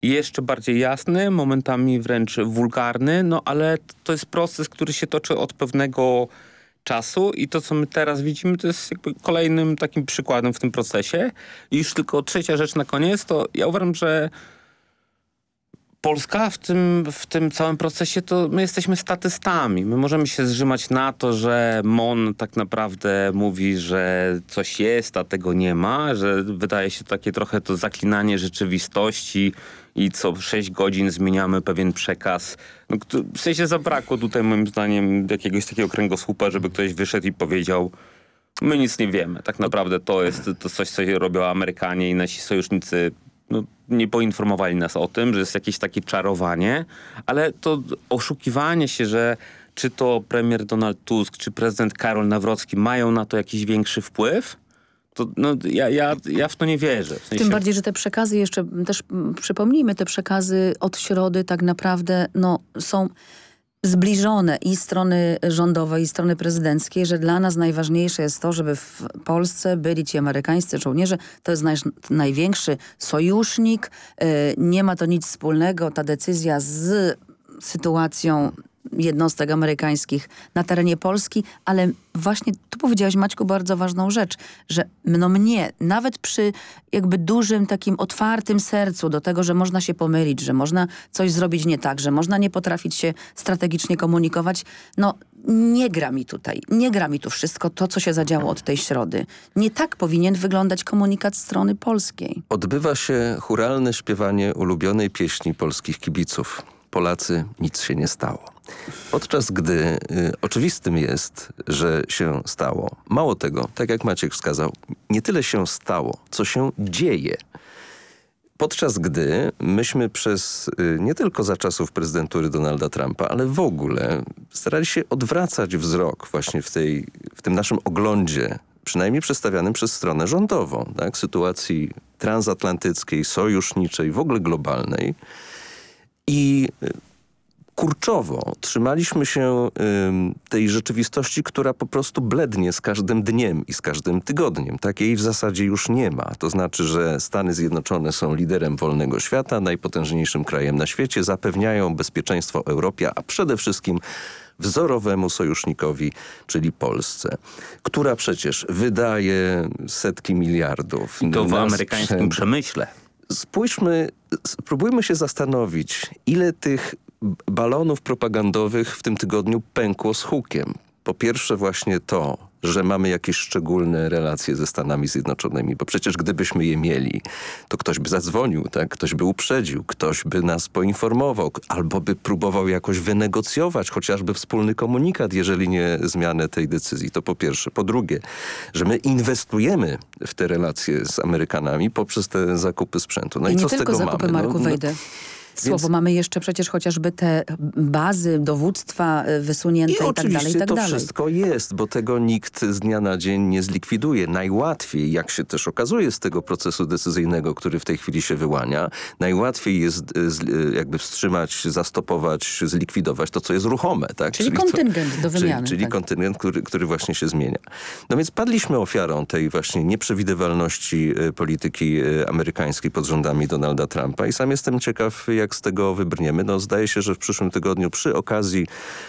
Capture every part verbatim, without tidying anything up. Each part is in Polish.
jeszcze bardziej jasny, momentami wręcz wulgarny, no ale to jest proces, który się toczy od pewnego czasu i to, co my teraz widzimy, to jest jakby kolejnym takim przykładem w tym procesie. I już tylko trzecia rzecz na koniec, to ja uważam, że Polska w tym, w tym całym procesie to my jesteśmy statystami. My możemy się zrzymać na to, że M O N tak naprawdę mówi, że coś jest, a tego nie ma, że wydaje się takie trochę to zaklinanie rzeczywistości i co sześć godzin zmieniamy pewien przekaz. No, w sensie zabrakło tutaj moim zdaniem jakiegoś takiego kręgosłupa, żeby ktoś wyszedł i powiedział: my nic nie wiemy. Tak naprawdę to jest to coś, co robią Amerykanie i nasi sojusznicy. No, nie poinformowali nas o tym, że jest jakieś takie czarowanie, ale to oszukiwanie się, że czy to premier Donald Tusk, czy prezydent Karol Nawrocki mają na to jakiś większy wpływ, to no, ja, ja, ja w to nie wierzę. W sensie... Tym bardziej, że te przekazy jeszcze, też przypomnijmy, te przekazy od środy tak naprawdę no, są zbliżone i strony rządowej, i strony prezydenckiej, że dla nas najważniejsze jest to, żeby w Polsce byli ci amerykańscy żołnierze. To jest naj, największy sojusznik. Nie ma to nic wspólnego, ta decyzja z sytuacją jednostek amerykańskich na terenie Polski, ale właśnie tu powiedziałaś, Maćku, bardzo ważną rzecz, że no mnie, nawet przy jakby dużym takim otwartym sercu do tego, że można się pomylić, że można coś zrobić nie tak, że można nie potrafić się strategicznie komunikować, no nie gra mi tutaj, nie gra mi tu wszystko to, co się zadziało od tej środy. Nie tak powinien wyglądać komunikat strony polskiej. Odbywa się chóralne śpiewanie ulubionej pieśni polskich kibiców. Polacy, nic się nie stało. Podczas gdy y, oczywistym jest, że się stało. Mało tego, tak jak Maciek wskazał, nie tyle się stało, co się dzieje. Podczas gdy myśmy przez, y, nie tylko za czasów prezydentury Donalda Trumpa, ale w ogóle starali się odwracać wzrok właśnie w, tej, w tym naszym oglądzie, przynajmniej przedstawianym przez stronę rządową, tak? Sytuacji transatlantyckiej, sojuszniczej, w ogóle globalnej. I kurczowo trzymaliśmy się y, tej rzeczywistości, która po prostu blednie z każdym dniem i z każdym tygodniem. Takiej w zasadzie już nie ma. To znaczy, że Stany Zjednoczone są liderem wolnego świata, najpotężniejszym krajem na świecie, zapewniają bezpieczeństwo Europie, a przede wszystkim wzorowemu sojusznikowi, czyli Polsce, która przecież wydaje setki miliardów. I to w na amerykańskim sprzęt. przemyśle. Spójrzmy, spróbujmy się zastanowić, ile tych balonów propagandowych w tym tygodniu pękło z hukiem. Po pierwsze właśnie to, że mamy jakieś szczególne relacje ze Stanami Zjednoczonymi, bo przecież gdybyśmy je mieli, to ktoś by zadzwonił, tak? Ktoś by uprzedził, ktoś by nas poinformował, albo by próbował jakoś wynegocjować chociażby wspólny komunikat, jeżeli nie zmianę tej decyzji. To po pierwsze. Po drugie, że my inwestujemy w te relacje z Amerykanami poprzez te zakupy sprzętu. No i, I nie co z tylko tego zakupy, mamy? Marku, no, wejdę. Słowo, Więc... mamy jeszcze przecież chociażby te bazy dowództwa wysunięte i, I tak dalej, i tak to dalej. wszystko jest, bo tego nikt z dnia na dzień nie zlikwiduje. Najłatwiej, jak się też okazuje z tego procesu decyzyjnego, który w tej chwili się wyłania, najłatwiej jest jakby wstrzymać, zastopować, zlikwidować to, co jest ruchome. Tak? Czyli, czyli kontyngent to, do wymiany. Czyli, czyli tak. kontyngent, który, który właśnie się zmienia. No więc padliśmy ofiarą tej właśnie nieprzewidywalności polityki amerykańskiej pod rządami Donalda Trumpa i sam jestem ciekaw, jak z tego wybrniemy. No, zdaje się, że w przyszłym tygodniu przy okazji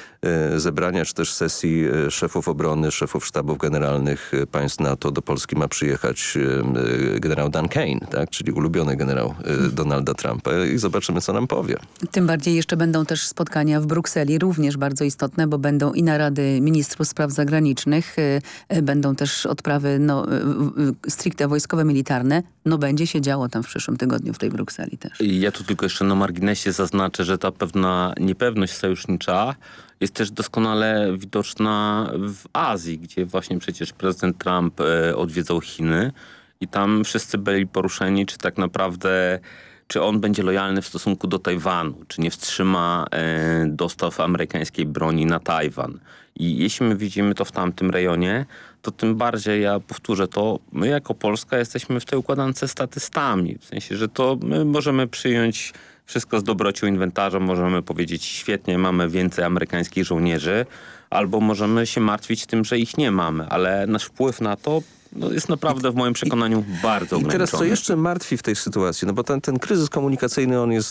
e, zebrania czy też sesji e, szefów obrony, szefów sztabów generalnych e, państw NATO do Polski ma przyjechać e, generał Dan Kane, tak? Czyli ulubiony generał e, Donalda Trumpa i zobaczymy, co nam powie. Tym bardziej jeszcze będą też spotkania w Brukseli, również bardzo istotne, bo będą i narady ministrów spraw zagranicznych, e, będą też odprawy no, e, stricte wojskowe, militarne. No będzie się działo tam w przyszłym tygodniu w tej Brukseli też. I ja tu tylko jeszcze na marginesie zaznaczę, że ta pewna niepewność sojusznicza jest też doskonale widoczna w Azji, gdzie właśnie przecież prezydent Trump e, odwiedzał Chiny i tam wszyscy byli poruszeni, czy tak naprawdę, czy on będzie lojalny w stosunku do Tajwanu, czy nie wstrzyma e, dostaw amerykańskiej broni na Tajwan. I jeśli my widzimy to w tamtym rejonie, to tym bardziej, ja powtórzę to, my jako Polska jesteśmy w tej układance statystami. W sensie, że to my możemy przyjąć wszystko z dobrocią inwentarza, możemy powiedzieć świetnie, mamy więcej amerykańskich żołnierzy, albo możemy się martwić tym, że ich nie mamy, ale nasz wpływ na to no, jest naprawdę w moim przekonaniu bardzo I ograniczony. teraz co jeszcze martwi w tej sytuacji? No bo ten, ten kryzys komunikacyjny, on jest